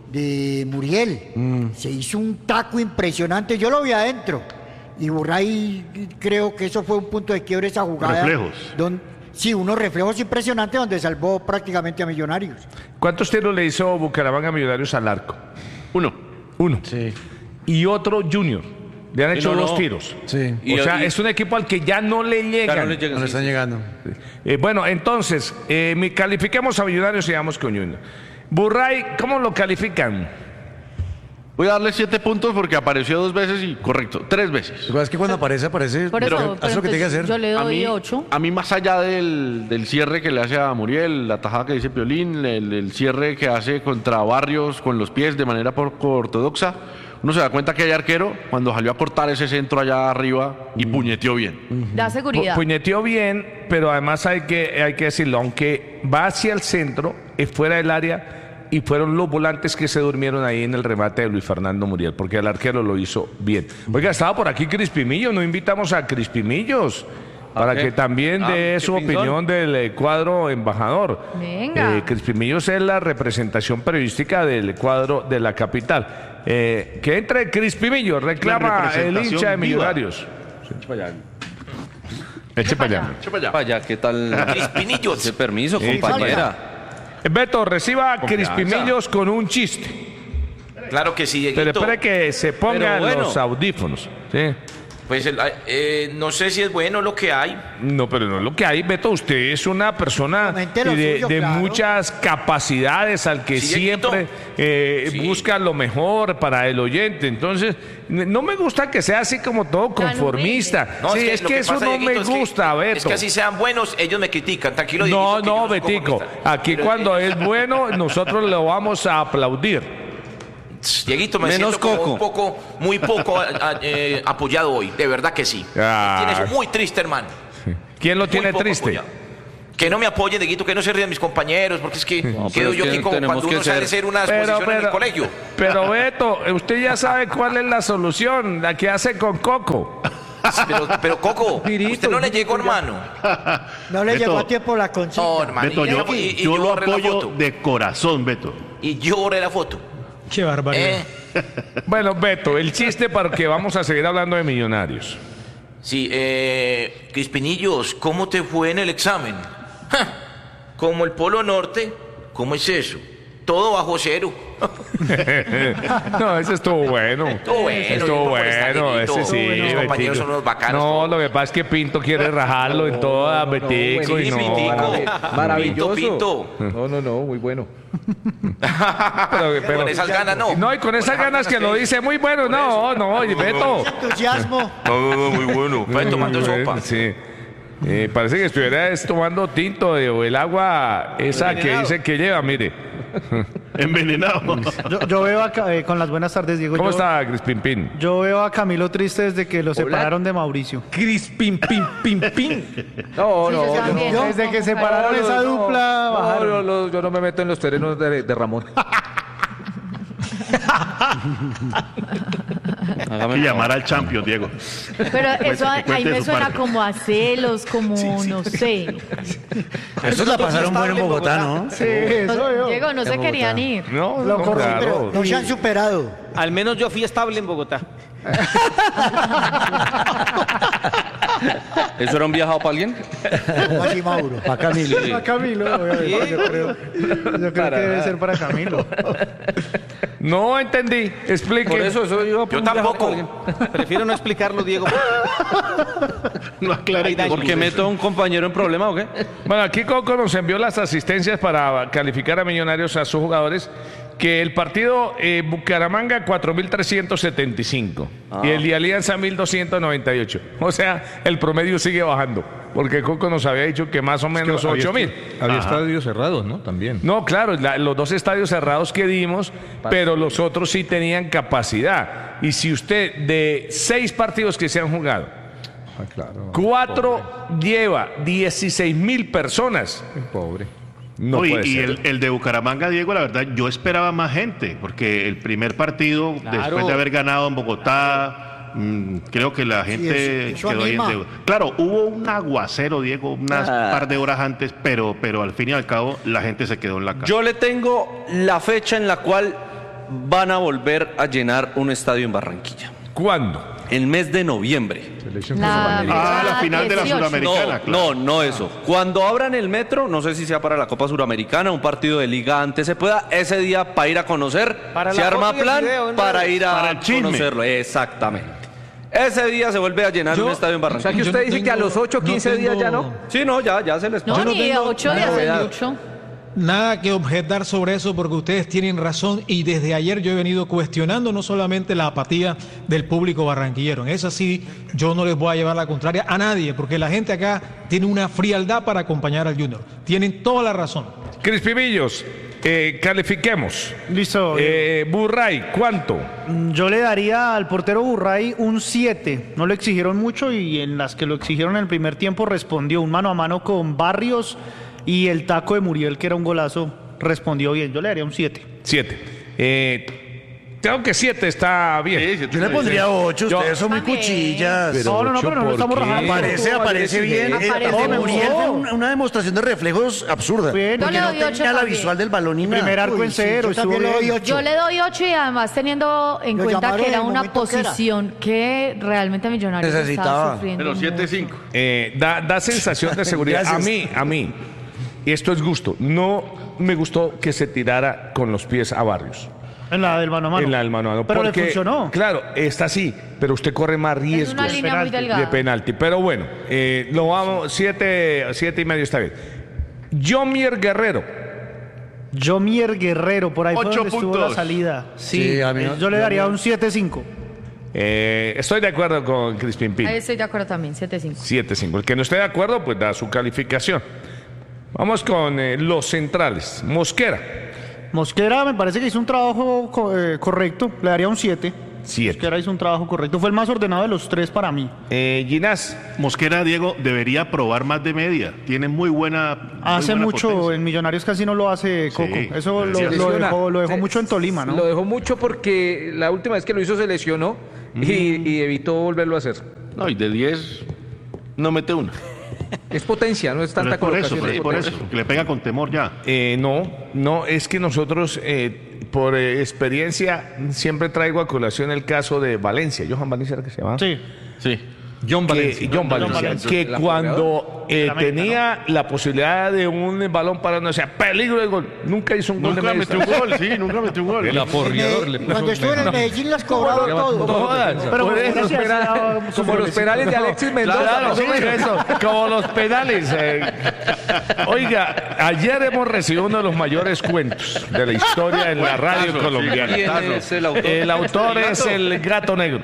Muriel. Se hizo un taco impresionante, yo lo vi adentro. Y Burray, creo que eso fue un punto de quiebre, esa jugada. Reflejos. Sí, unos reflejos impresionantes donde salvó prácticamente a Millonarios. ¿Cuántos tiros le hizo Bucaramanga a Millonarios al arco? Uno. Sí. Y otro Junior. Le han hecho dos tiros. Sí. O sea, es un equipo al que ya no le llegan. No le están llegando. Bueno, entonces, califiquemos a Millonarios y vamos con Junior. Burray, ¿cómo lo califican? Voy a darle 7 puntos porque apareció 2 veces y correcto, 3 veces. Lo que pasa es que cuando aparece. Por eso, haz lo que tiene que hacer. Yo le doy 8. A mí, más allá del cierre que le hace a Muriel, la tajada que dice Piolín, el cierre que hace contra Barrios con los pies de manera poco ortodoxa, uno se da cuenta que hay arquero cuando salió a cortar ese centro allá arriba y puñeteó bien. Da seguridad. Puñeteó bien, pero además hay que decirlo, aunque va hacia el centro, es fuera del área, y fueron los volantes que se durmieron ahí en el remate de Luis Fernando Muriel, porque el arquero lo hizo bien. Oiga, estaba por aquí Crispimillo, no invitamos a Crispimillos para que también dé su opinión del cuadro embajador. Venga. Crispimillos es la representación periodística del cuadro de la capital. Que entre Crispimillo, reclama el hincha de Millonarios. Eche para allá. Para allá, ¿qué tal? Crispinillos. Ese permiso, compañera. Beto, reciba a Crispimillos con un chiste. Claro que sí, Dieguito. Pero espere que se pongan los audífonos. ¿Sí? Pues no sé si es bueno lo que hay. No, pero no es lo que hay, Beto. Usted es una persona de muchas capacidades, al que siempre busca lo mejor para el oyente. Entonces, no me gusta que sea así como todo conformista. No, sí, es que eso no me gusta, Beto. Es que así sean buenos, ellos me critican. Tranquilo, Dieguito. No, Betico. Aquí cuando es bueno, nosotros lo vamos a aplaudir. Dieguito, me siento como muy poco apoyado hoy, de verdad que sí. Tienes muy triste, hermano. ¿Quién lo tiene triste? Apoyado. Que no me apoyen, Dieguito, que no se rían mis compañeros, porque es que quedo yo aquí como cuando uno sale a hacer una exposición en el colegio. Pero Beto, usted ya sabe cuál es la solución, la que hace con Coco. Pero Coco, usted no le llegó, hermano. No le llegó a tiempo la consigna. No, hermano. Beto, yo lo apoyo de corazón, Beto. Y yo borré la foto. Qué barbaridad. Bueno, Beto, el chiste para que vamos a seguir hablando de Millonarios. Sí, Crispinillos, ¿cómo te fue en el examen? Como el Polo Norte, ¿cómo es eso? Todo bajo cero. No, ese estuvo bueno. Estuvo bueno. Ese sí. Los compañeros son unos bacanos. No, lo que pasa es que Pinto quiere rajarlo en toda, Betico. Sí, maravilloso. Pinto. No, muy bueno. pero con esas ganas no. No, y con esas ganas que lo dice muy bueno. No, Beto. Entusiasmo. No, muy bueno. Estoy tomando sopa. Sí. Parece que estuvieras tomando tinto o el agua esa que dice que lleva, mire. Envenenado. Yo veo acá, con las buenas tardes, Diego. ¿Cómo está Crispimpín? Yo veo a Camilo triste desde que lo separaron de Mauricio. Crispimpín. No. Desde que separaron esa dupla, bajaron. No, yo no me meto en los terrenos de Ramón. Hay que llamar al champion, Diego. Pero eso ahí me suena como a celos, como no sé. Estos la pasaron bueno en Bogotá, ¿no? Sí, eso Diego, no se querían ir. No, Pero no se han superado. Al menos yo fui estable en Bogotá. ¿Eso era un viajado para alguien? Así, Mauro. Para Camilo. Para Camilo, obviamente, yo creo que debe ser para Camilo. No entendí. Explique. Por eso iba por Yo un viajado tampoco. para alguien. Prefiero no explicarlo, Diego. No aclare. ¿Porque meto a un compañero en problema o qué? Bueno, aquí Coco nos envió las asistencias para calificar a Millonarios a sus jugadores. Que el partido Bucaramanga 4.375 y el de Alianza 1.298. O sea, el promedio sigue bajando. Porque Coco nos había dicho que más o menos 8.000. Había estadios cerrados, ¿no? También. No, claro, los 2 estadios cerrados que dimos, pero los otros sí tenían capacidad. Y si usted, de 6 partidos que se han jugado, claro. 4 lleva 16.000 personas. Pobre. No puede y ser. el de Bucaramanga, Diego, la verdad, yo esperaba más gente, porque el primer partido, después de haber ganado en Bogotá, creo que la gente eso quedó ahí en deuda. Claro, hubo un aguacero, Diego, unas par de horas antes, pero al fin y al cabo la gente se quedó en la casa. Yo le tengo la fecha en la cual van a volver a llenar un estadio en Barranquilla. ¿Cuándo? El mes de noviembre. La final de la 18. Suramericana. Claro. No eso. Cuando abran el metro, no sé si sea para la Copa Suramericana, un partido de liga antes se pueda, ese día para ir a conocer, Para se la arma foto y el plan video, para ir Para a el chisme. conocerlo. Exactamente. Ese día se vuelve a llenar un estadio en O sea Barranquilla. que usted dice que a los 8 o 15 días ya no. Sí, no, ya se les No, pasó. no ni tengo 8 días es nada. mucho. Nada que objetar sobre eso porque ustedes tienen razón y desde ayer yo he venido cuestionando no solamente la apatía del público barranquillero. En esa sí yo no les voy a llevar la contraria a nadie porque la gente acá tiene una frialdad para acompañar al Junior. Tienen toda la razón. Crispimillos, califiquemos. Listo. Burray, ¿cuánto? Yo le daría al portero Burray un 7. No lo exigieron mucho y en las que lo exigieron en el primer tiempo respondió un mano a mano con Barrios y el taco de Muriel, que era un golazo, respondió bien. Yo le daría un 7. 7. Creo que 7 está bien. Yo le pondría 8, ustedes son muy También. cuchillas. Pero No, ocho, pero no ¿por estamos qué? rajando. Aparece bien. Aparece Me Muriel fue mucho. una demostración de reflejos absurda. Bien. Yo Porque le no doy 8 tenía la también. visual del balón ni nada. Primer arco en cero, yo estuvo también le doy bien. 8. Yo le doy 8 y además teniendo en Lo cuenta llamaron que era en el una momento que era. posición que realmente Millonarios Necesitaba. estaba sufriendo. Pero mucho. 7-5. Da sensación de seguridad. Gracias. A mí, y esto es gusto, no me gustó que se tirara con los pies a Barrios. En la del mano a mano. En la del mano a mano. Pero porque, le funcionó. Claro, está así, pero usted corre más Es riesgos una línea muy de delgada. penalti. Pero bueno, lo vamos, 7.5 está bien. Jomier Guerrero. Jomier Guerrero, por ahí fue 8 donde estuvo la puntos. salida. Sí, Sí, a mí no- yo le daría un 7-5. Estoy de acuerdo con Crispin Pin. Ahí estoy de acuerdo también, 7-5. 7.5. El que no esté de acuerdo, pues da su calificación. Vamos con los centrales. Mosquera. Mosquera me parece que hizo un trabajo correcto, le daría un 7. 7. Mosquera hizo un trabajo correcto, fue el más ordenado de los 3 para mí. Ginás. Mosquera, Diego, debería probar más de media. Tiene muy buena. muy Hace buena mucho, potencia. en Millonarios casi no lo hace Coco. Sí, Eso lo debería. dejó mucho en Tolima, ¿no? Lo dejó mucho porque la última vez que lo hizo se lesionó y evitó volverlo a hacer. No, y de 10 no mete una. Es potencia, no es Pero tanta es por eso, colocación. es es por potencia. eso, que le pega con temor ya. No, es que nosotros, por experiencia, siempre traigo a colación el caso de Valencia. ¿Johan Valencia era que se llamaba? Sí. Sí. John Valencia, que ¿El cuando tenía la posibilidad de un balón para no sea peligro de gol, nunca hizo un gol de Nunca media metió un distancia. gol, sí, nunca metió un gol. El aporreador le puso Cuando estuve en el Medellín las cobraba No todo. jodas, Pero por eso. Como los penales de Alexis Mendoza. Claro, más o sí, menos. eso, como los penales. Oiga, ayer hemos recibido uno de los mayores cuentos de la historia en la radio Cuentazo, colombiana. sí, ¿Quién es el autor? El autor es el Gato Negro.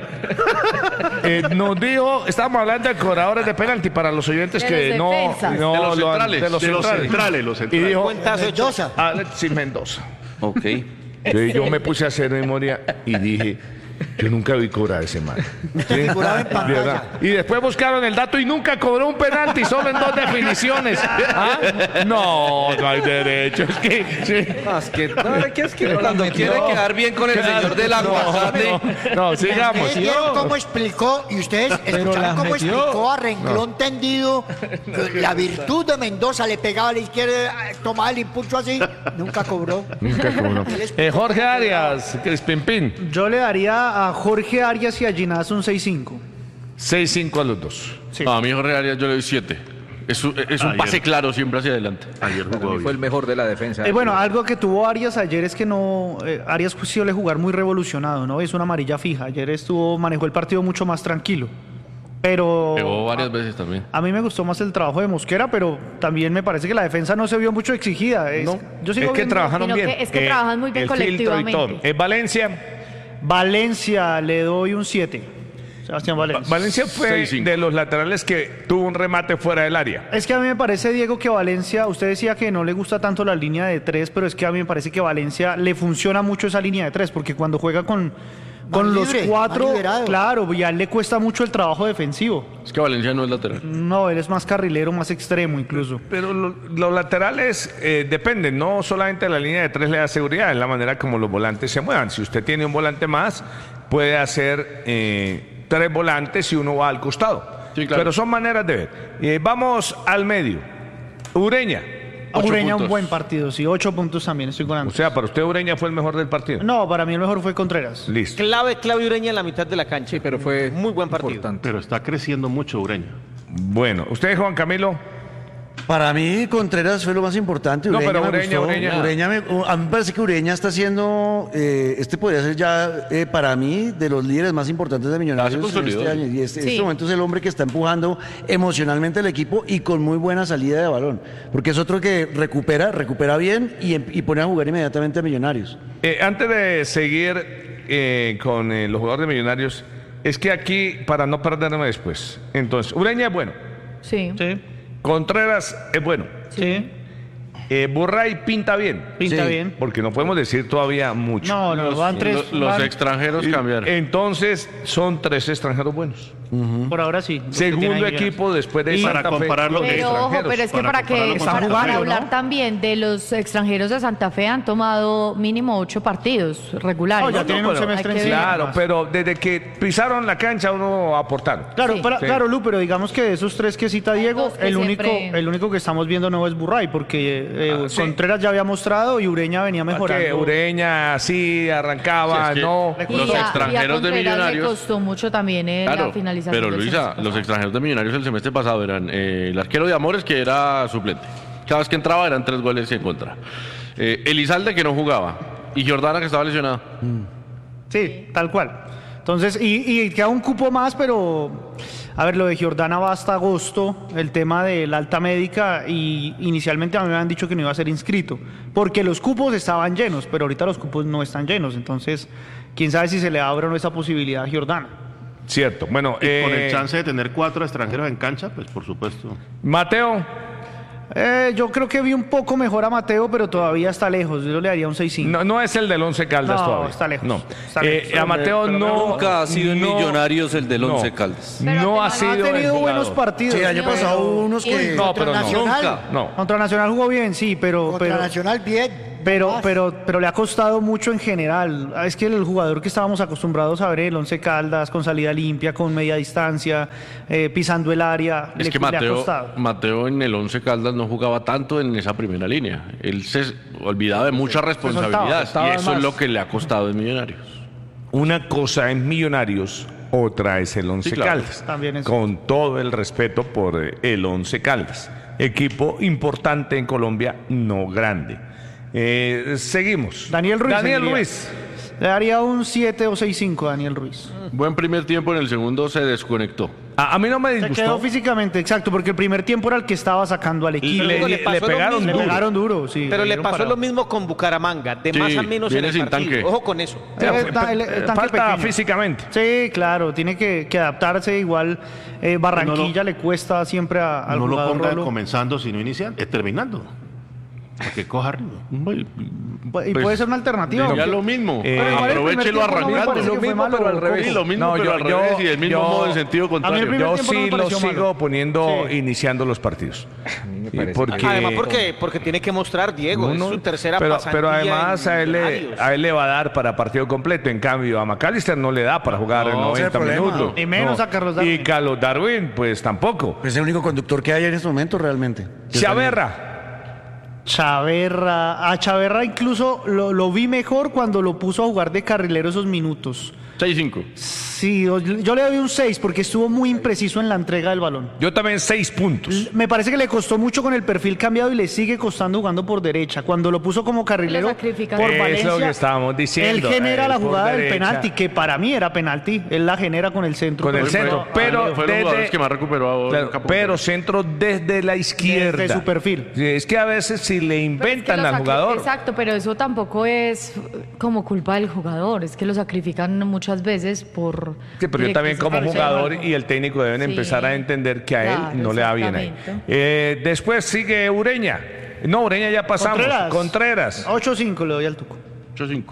Nos dijo, estábamos hablando de cobradores de penalti para los oyentes De que los no, defensas. no De los lo han- centrales. de los De los centrales. centrales, los Y centrales. dijo Mendoza. Alexis Mendoza. Ok. Y yo me puse a hacer memoria y dije, yo nunca vi cobrar a ese man. ¿Sí? Figuraba en De pantalla. verdad. Y después buscaron el dato y nunca cobró un penalti, solo en 2 definiciones. ¿Ah? No hay derecho. Es que, sí. Es que cuando quiere quedar bien con el señor del aguacate. No, sigamos. Ustedes vieron cómo explicó, y ustedes escucharon las cómo metió. explicó a renglón tendido que la virtud de Mendoza le pegaba a la izquierda, tomaba el impulso así, nunca cobró. Nunca cobró. Jorge Arias, Crispin Pin. Yo le daría a Jorge Arias y a Ginás un 6-5. 6-5 a los dos. Sí. No, a mi Jorge Arias yo le doy 7. Es un pase claro siempre hacia adelante. Ayer Para jugó mí fue el bien. mejor de la defensa. Bueno, algo que tuvo Arias ayer es que no. Arias suele jugar muy revolucionado, ¿no? Es una amarilla fija. Ayer manejó el partido mucho más tranquilo. Pero. Pegó varias veces también. A mí me gustó más el trabajo de Mosquera, pero también me parece que la defensa no se vio mucho exigida. Yo sigo Es que viendo- trabajaron Sino bien. que- es que trabajan muy bien el filtro y colectivamente. todo. Valencia. Valencia le doy un 7. Sebastián Valencia. Valencia fue 6-5. de los laterales que tuvo un remate fuera del área. Es que a mí me parece, Diego, que Valencia, usted decía que no le gusta tanto la línea de 3, pero es que a mí me parece que Valencia le funciona mucho esa línea de 3, porque cuando juega con los libre, 4, más liberado. claro, ya le cuesta mucho el trabajo defensivo. Es que Valencia no es lateral. No, él es más carrilero, más extremo incluso. Pero los laterales dependen, no solamente la línea de 3 le da seguridad, es la manera como los volantes se muevan. Si usted tiene un volante más, puede hacer 3 volantes y uno va al costado. Sí, claro. Pero son maneras de ver. Vamos al medio. Ureña. 8 Ureña puntos. un buen partido, sí, 8 puntos también, estoy con O Andrés. sea, para usted Ureña fue el mejor del partido. No, para mí el mejor fue Contreras. Listo. Clave Ureña en la mitad de la cancha. Sí, pero fue muy buen partido. importante. Pero está creciendo mucho Ureña. Bueno, usted, Juan Camilo. Para mí, Contreras fue lo más importante. No, pero me Ureña, gustó. Ureña. A mí me parece que Ureña está siendo, podría ser ya, para mí, de los líderes más importantes de Millonarios en consolidó. este año. Y Sí. este momento es el hombre que está empujando emocionalmente el equipo y con muy buena salida de balón. Porque es otro que recupera bien y pone a jugar inmediatamente a Millonarios. Antes de seguir con los jugadores de Millonarios, es que aquí, para no perderme después, entonces, Ureña es bueno, Sí. Sí, Contreras es bueno, sí, Burray pinta bien, pinta Sí. bien. porque no podemos decir todavía mucho. No, van 3. Los extranjeros cambiaron. Entonces, son 3 extranjeros buenos. Por ahora sí. los que Segundo tienen ahí equipo después de Y Santa para Fe. compararlo los con Pero ojo, extranjeros. pero es que para para que compararlo con para, Santa para Fe, hablar ¿no? también de los extranjeros de Santa Fe han tomado mínimo 8 partidos regulares. No, ya tienen un pero- semestre hay que encima. ver. Claro, pero desde que pisaron la cancha uno aportaron. Claro, Sí. Sí. claro, Lu, pero digamos que de esos 3 que cita Diego, dos que el siempre- único que estamos viendo nuevo es Burray, porque Sí. Contreras ya había mostrado y Ureña venía mejorando. Que Ureña sí arrancaba, Sí, es que- no. Y Los a- y a extranjeros de Contreras Millonarios. le costó mucho también la Claro, finalización. pero del Luisa, semestre los pasado. extranjeros de Millonarios el semestre pasado eran el arquero de Amores, que era suplente. Cada vez que entraba eran 3 goles en contra. Elizalde, que no jugaba. Y Jordana, que estaba lesionada. Sí, tal cual. Entonces, y queda un cupo más, pero a ver, lo de Giordana va hasta agosto, el tema de la alta médica, y inicialmente a mí me han dicho que no iba a ser inscrito, porque los cupos estaban llenos, pero ahorita los cupos no están llenos, entonces, quién sabe si se le abre o no esa posibilidad a Giordana. Cierto. Bueno, Y con el chance de tener 4 extranjeros en cancha, pues por supuesto. Mateo. Yo creo que vi un poco mejor a Mateo, pero todavía está lejos, yo le daría un 6-5. No es el del Once Caldas No, todavía. está lejos, No. está lejos. A Mateo Pero no. Nunca ha sido en no- Millonarios el del no. Once Caldas. Pero No ha ha sido. el tenido buenos jugador. partidos. Sí, el año pasado hubo unos que... No, pero no. Nacional. No. Contra Nacional jugó bien, sí, pero Contra Nacional bien. Más. pero le ha costado mucho en general. Es que el jugador que estábamos acostumbrados a ver, el Once Caldas, con salida limpia, con media distancia, pisando el área, Es que le ha Mateo, costado. Mateo en el Once Caldas no jugaba tanto en esa primera línea. Él se olvidaba de muchas responsabilidades. soltaba Y eso más. es lo que le ha costado en Millonarios. Una cosa es Millonarios, otra es el Once Sí, claro. Caldas. También es- Con todo el respeto por el Once Caldas. Equipo importante en Colombia, no grande. Seguimos. Daniel Ruiz. Daniel seguiría. Ruiz. Le daría un 7 o 6-5 a Daniel Ruiz. Buen primer tiempo, en el segundo se desconectó. A mí no me Se quedó disgustó. físicamente, exacto, porque el primer tiempo era el que estaba sacando al equipo. Le, luego le le pasó lo pegaron Le mismo. duro. pegaron duro, sí. Pero le dieron pasó parado. lo mismo con Bucaramanga, de Sí, más a menos en viene el sin partido. tanque. Ojo con eso. El tanque Falta pequeño. físicamente. Sí, claro, tiene que adaptarse. Igual Barranquilla le cuesta siempre al No lo jugador ponga Rolo. comenzando, sino iniciando, terminando. Para que coja ritmo. Y puede ser una alternativa. Ya porque- lo mismo. Pero igual el primer Aprovechelo tiempo no me arrancando. parece que fue malo, Sí, lo mismo, No, pero yo- al revés yo- y el mismo yo- modo en sentido A mí el contrario. primer Yo tiempo no me sí lo pareció sigo malo. poniendo Sí. iniciando los partidos. Y porque- Además, porque tiene que mostrar, Diego, No, no, es su tercera pero pasantía además en a él Millonarios. le va a dar para partido completo. En cambio, a McAllister no le da para jugar No, 90 ese es el problema. minutos. Y menos a Carlos Darwin. Y Carlos Darwin, pues tampoco. Es el único conductor que hay en este momento realmente. Chaverra. A Chaverra incluso lo vi mejor cuando lo puso a jugar de carrilero esos minutos. 6-5. Sí, yo le doy un 6 porque estuvo muy impreciso en la entrega del balón. Yo también 6 puntos. Me parece que le costó mucho con el perfil cambiado y le sigue costando jugando por derecha. Cuando lo puso como carrilero por Valencia, es lo que estábamos diciendo. él genera la por jugada del derecha. penalti, que para mí era penalti. Él la genera con el centro. Con el centro, pero fue los jugadores que más recuperó. claro, pero centro desde la izquierda. Desde su perfil. Sí, es que a veces si le inventan al jugador. Exacto, pero eso tampoco es como culpa del jugador. Es que lo sacrifican muchas veces por... Sí, pero yo también como jugador y el técnico deben Sí. empezar a entender que a él Claro, no le va bien ahí. exactamente. Después sigue Ureña. No, Ureña ya pasamos. Contreras. 8-5 le doy al Tuco. 8-5.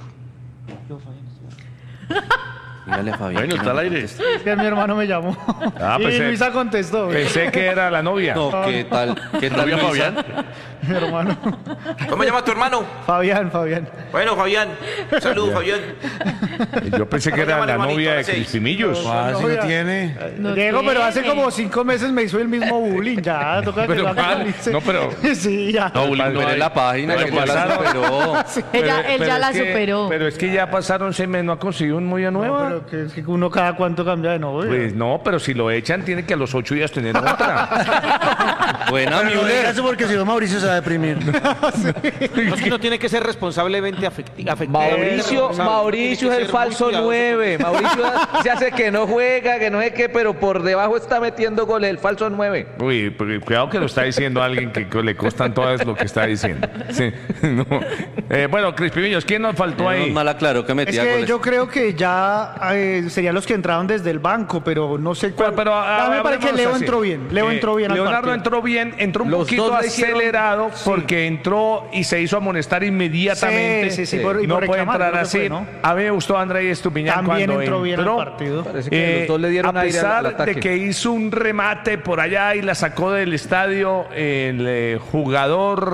Dígale a Fabián. Bueno, está al aire. Es que mi hermano me llamó. Y Luisa contestó. Pensé que era la novia. No, ¿qué tal? ¿Qué tal, ¿Novia Luisa? Fabián? Mi hermano. ¿Cómo llama tu hermano? Fabián. Bueno, Fabián. Saludos, Fabián. Yo pensé que era la novia de Crispimillos. Si no tiene. Diego, pero hace como 5 meses me hizo el mismo bullying. Ya, toca que Pero, lo actualice. no, pero- Sí, ya. No, bullying no Pero la página pero que ya la pasaron- superó. Él ya la es que- superó. Pero es que ya pasaron 6 meses, no ha conseguido un novia nueva. Pero que es que uno cada cuánto cambia de novio. Pues no, pero si lo echan, tiene que a los 8 días tener otra. Buena, Pero no Müller. diga eso porque si no Mauricio se va a deprimir. No, si no tiene que ser responsablemente afectivo. Mauricio es el falso 9. Mauricio se hace que no juega, que no sé qué, pero por debajo está metiendo goles, el falso 9. Uy, porque cuidado que lo está diciendo alguien que le costan todo lo que está diciendo. Sí, no. Bueno, Crispimillos, ¿quién nos faltó ahí? Mal aclaró que Es metía que goles. yo creo que ya serían los que entraron desde el banco, pero no sé cuál. Pero a mí me parece que Leo así. entró bien. Leo entró bien al Leonardo partido. entró bien, entró un Los poquito dos le hicieron- acelerado porque entró y se hizo amonestar inmediatamente. Sí, no por puede reclamar, entrar creo que así. fue, ¿no? A mí me gustó André Estupiñán También cuando entró bien al entró. partido. Parece que los dos le dieron a aire al pesar ataque. de que hizo un remate por allá y la sacó del estadio el jugador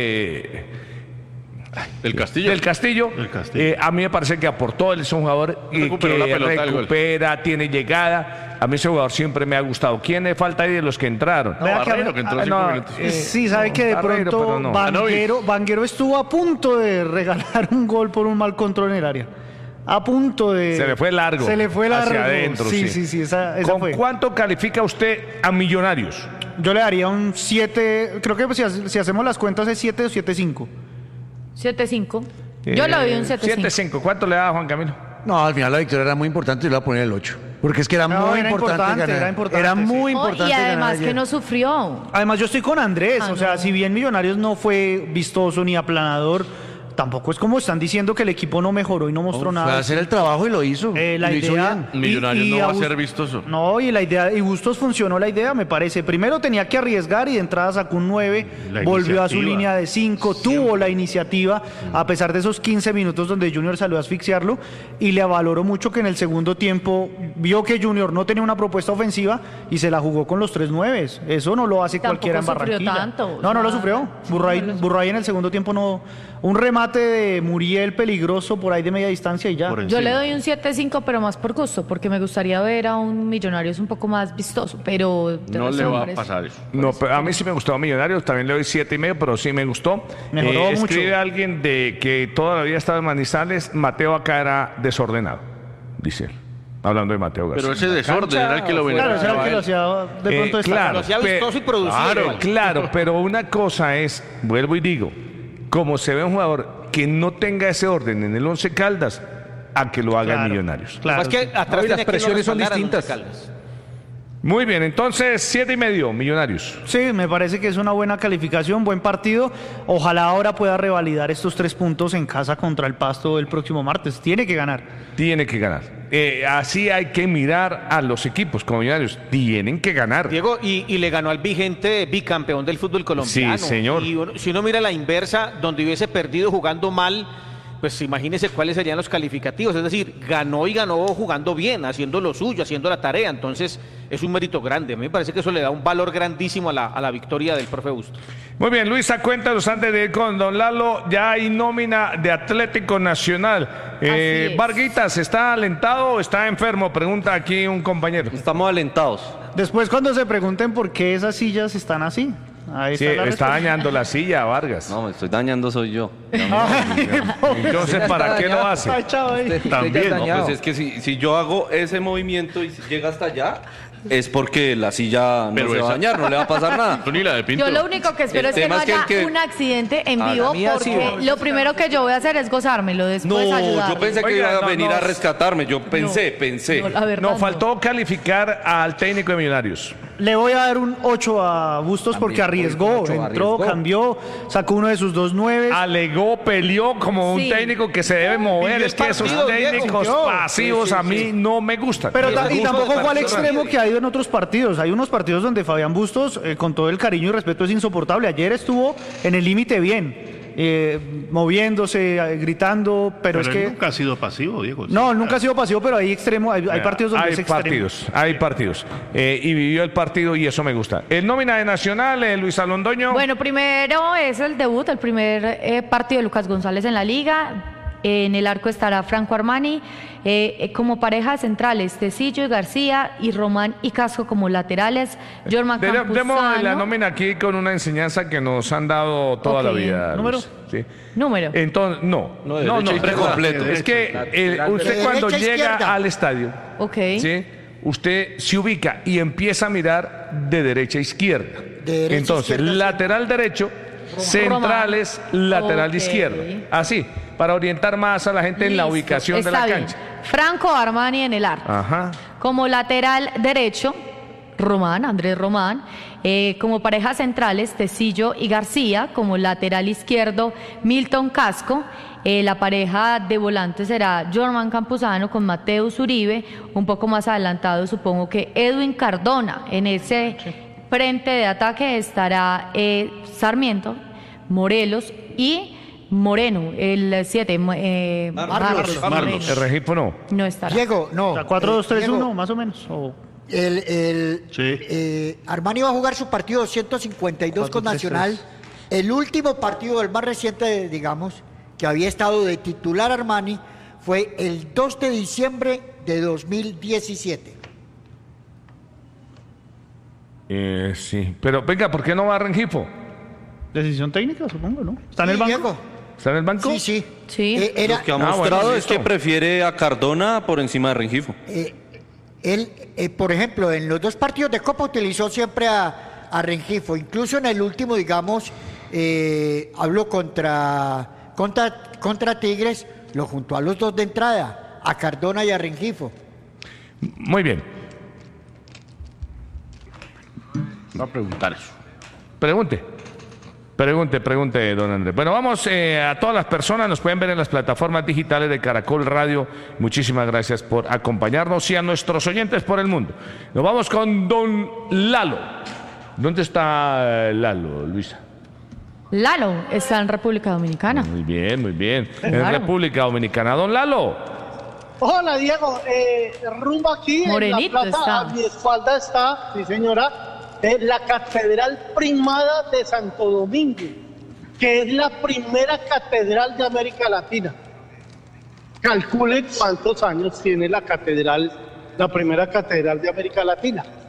El Castillo. del Castillo, Del Castillo. a mí me parece que aportó, él es un jugador Recuperó la que pelota del gol. recupera, tiene llegada. A mí ese jugador siempre me ha gustado. ¿Quién le falta ahí de los que entraron? Vea que Barreiro, que entró 5 no, minutos. Sí, sabe que de Barreiro, pronto pero no. Vanguero estuvo a punto de regalar un gol por un mal control en el área. A punto de. Se le fue largo. Se le fue largo. Hacia adentro, Sí, esa ¿Con fue. cuánto califica usted a Millonarios? Yo le daría un 7. Creo que si hacemos las cuentas es 7 o 7-5. 7-5. Yo le doy un 7-5. 7-5. ¿Cuánto le da Juan Camilo? No, al final la victoria era muy importante y le voy a poner el 8. Porque es que era No, muy era importante importante, ganar. era importante, Era sí. muy No, importante y además ganar que ayer. no sufrió. Además, yo estoy con Andrés. Ah, o sea, no. si bien Millonarios no fue vistoso ni aplanador, tampoco es como están diciendo que el equipo no mejoró y no mostró Fue a nada. hacer el trabajo y lo hizo. La lo hizo idea. bien. Millonarios no va a Bus- ser vistoso. No, y la idea, y Bustos funcionó la idea, me parece. Primero tenía que arriesgar y de entrada sacó un 9, La volvió a su iniciativa. línea de 5, tuvo la iniciativa, a pesar de esos 15 minutos donde Junior salió a asfixiarlo, y le valoró mucho que en el segundo tiempo vio que Junior no tenía una propuesta ofensiva y se la jugó con los 3 nueves. Eso no lo hace Tampoco cualquiera en sufrió Barranquilla. tanto, No, o no lo sea, sufrió. Burray en el segundo tiempo no. Un remate de Muriel peligroso por ahí de media distancia y ya. Por Yo encima. le doy un 7-5, pero más por gusto, porque me gustaría ver a un Millonarios un poco más vistoso, pero... de No resto le me va a parece- pasar eso. No, pero a mí sí me gustó Millonarios, también le doy 7,5, pero sí me gustó. Mejoró mucho. Escribe alguien de que toda la vida estaba en Manizales, Mateo acá era desordenado, dice él. Hablando de Mateo García. Pero ese desorden era el que lo venía. Claro, ese era el que lo hacía de pronto destacar. Lo hacía vistoso y producido. Claro, igual. claro, pero una cosa es, vuelvo y digo, como se ve un jugador que no tenga ese orden en el Once Caldas, a que lo haga en Claro. Millonarios. Claro. Es que atrás No, y las tenía que presiones son respaldar a distintas. Once Caldas. Muy bien, entonces 7,5, Millonarios. Sí, me parece que es una buena calificación, buen partido. Ojalá ahora pueda revalidar estos 3 puntos en casa contra el Pasto el próximo martes. Tiene que ganar. Tiene que ganar. Así hay que mirar a los equipos como Millonarios. Tienen que ganar. Diego, y le ganó al vigente bicampeón del fútbol colombiano. Sí, señor. Y si uno mira la inversa, donde hubiese perdido jugando mal, pues imagínese cuáles serían los calificativos. Es decir, ganó y ganó jugando bien, haciendo lo suyo, haciendo la tarea. Entonces, es un mérito grande. A mí me parece que eso le da un valor grandísimo a la victoria del profe Bustos. Muy bien, Luisa, cuéntanos antes de ir con don Lalo, ya hay nómina de Atlético Nacional. es. Varguitas, ¿está alentado o está enfermo? Pregunta aquí un compañero. Estamos alentados. Después cuando se pregunten por qué esas sillas están así. Ahí Sí, está la está respuesta. dañando la silla a Vargas. No, me estoy dañando soy yo. Entonces, ¿para qué lo hace? Ay, chao, ahí. También, No, pues es que si yo hago ese movimiento y si llega hasta allá, es porque la silla no Pero se va a esa- dañar, no le va a pasar nada. Ni la de Pinto. Yo lo único que espero El es que no tema es que haya el que- un accidente en A la vivo, mía sí, porque lo primero que yo voy a hacer es gozármelo, después No, ayudar. yo pensé que Oiga, iba a no, venir no. a rescatarme. Yo pensé. No, la verdad, No, faltó calificar al técnico de Millonarios. Le voy a dar un 8 a Bustos porque arriesgó, entró, cambió, sacó uno de sus 2-9. Alegó, peleó como un Sí. técnico que se debe mover. Vivió Es el que esos partido, Diego, técnicos sintió. pasivos a mí no me gustan. Pero Los y gustos tampoco fue al personales. extremo que ha ido en otros partidos. Hay unos partidos donde Fabián Bustos, con todo el cariño y respeto, es insoportable. Ayer estuvo en el límite bien, moviéndose, gritando, pero es él que... nunca ha sido pasivo, Diego. No, nunca ha sido pasivo, pero hay extremo, hay Vea, partidos donde hay es extremo. hay partidos. Y vivió el partido y eso me gusta. El nómina de Nacional, Luis Alondoño. Bueno, primero es el debut, el primer partido de Lucas González en la liga. En el arco estará Franco Armani, como pareja centrales, Tecillo y García, y Román y Casco como laterales, Jorman Demos la Campuzano. nómina aquí con una enseñanza que nos han dado toda Ok. la vida. ¿Número? Luis. Sí. Número. Entonces, no, siempre completo. Es que usted De cuando derecha a llega izquierda. al estadio, Ok. ¿sí? Usted se ubica y empieza a mirar de derecha a izquierda. derecha a Entonces, izquierda, lateral derecho, centrales, lateral Ok. izquierdo. Así, para orientar más a la gente en la Listo. ubicación de Está la bien. cancha. Franco Armani en el arco. Ajá. Como lateral derecho, Andrés Román. Como parejas centrales, Tecillo y García. Como lateral izquierdo, Milton Casco. La pareja de volantes será Jorman Campuzano con Mateus Uribe. Un poco más adelantado, supongo que Edwin Cardona. En ese frente de ataque estará Sarmiento, Morelos y Moreno, el 7. Marlos. Moreno. El Regifo no. No estará. Diego, no. O sea, 4-2-3-1, Diego, más o menos. O... Armani va a jugar su partido 252 con 4-3-3. Nacional. El último partido, el más reciente, digamos, que había estado de titular Armani, fue el 2 de diciembre de 2017. Sí, pero venga, ¿por qué no va a Rengifo? Decisión técnica, supongo, ¿no? ¿Está en Sí, el banco? Diego. ¿Está en el banco? Sí, sí. Sí. Era, Lo que ha bueno, mostrado es listo. que prefiere a Cardona por encima de Rengifo. él, por ejemplo, en los dos partidos de Copa utilizó siempre a Rengifo. Incluso en el último, digamos, habló contra Tigres, lo juntó a los dos de entrada, a Cardona y a Rengifo. Muy bien. Va a preguntar eso. Pregunte, don Andrés. Bueno, vamos a todas las personas, nos pueden ver en las plataformas digitales de Caracol Radio. Muchísimas gracias por acompañarnos y a nuestros oyentes por el mundo. Nos vamos con don Lalo. ¿Dónde está Lalo, Luisa? Lalo está en República Dominicana. Muy bien, muy bien. En Claro. República Dominicana. Don Lalo. Hola Diego, rumbo aquí Morenito en la plaza, está. a mi espalda está, sí señora, la Catedral Primada de Santo Domingo, que es la primera catedral de América Latina. Calculen cuántos años tiene la catedral, la primera catedral de América Latina.